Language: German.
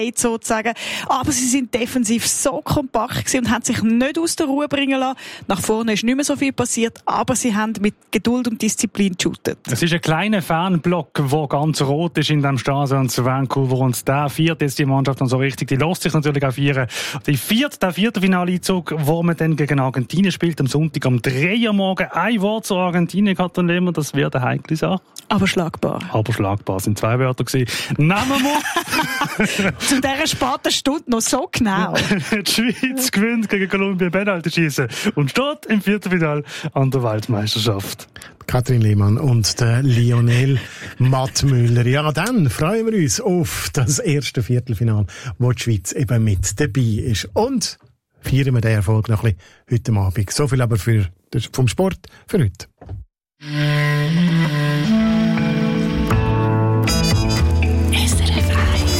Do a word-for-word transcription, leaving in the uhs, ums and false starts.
sozusagen. Aber sie sind defensiv so kompakt gewesen und haben sich nicht aus der Ruhe bringen lassen. Nach vorne ist nicht mehr so viel passiert, aber sie haben mit Geduld und Disziplin geshootet. Es ist ein kleiner Fanblock, der ganz rot ist in dem Stadion zu Vancouver, und der viert jetzt die Mannschaft dann so richtig. Die lässt sich natürlich auch vieren. Die vierte, der vierte Finaleinzug, wo man dann gegen Argentinien spielt, am Sonntag am drei Uhr morgen. Ein Wort zu Argentinien, Katrin Lehmann, das wird eine heikle Sache. Aber schlagbar. Aber schlagbar, sind zwei Wörter gewesen. Nehmen wir zu dieser späten Stunde noch so genau. Die Schweiz gewinnt gegen Kolumbien Penaltyschießen und steht im Viertelfinale an der Weltmeisterschaft. Katrin Lehmann und der Lionel Mattmüller. Ja, dann freuen wir uns auf das erste Viertelfinale, wo die Schweiz eben mit dabei ist. Und feiern wir den Erfolg noch ein bisschen heute Abend. So viel aber für, vom Sport für heute.